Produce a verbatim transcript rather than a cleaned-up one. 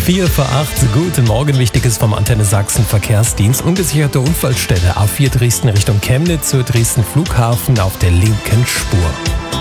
vier vor acht. Guten Morgen, Wichtiges vom Antenne Sachsen Verkehrsdienst. Ungesicherte Unfallstelle A vier Dresden Richtung Chemnitz zur Dresden Flughafen auf der linken Spur.